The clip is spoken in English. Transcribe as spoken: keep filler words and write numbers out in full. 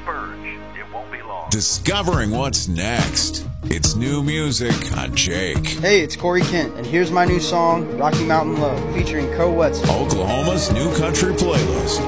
Spurge. It won't be long. Discovering what's next. It's new music on Jake. Hey, it's Corey Kent, and here's my new song, Rocky Mountain Love, featuring Co Wetzel. Oklahoma's new country playlist.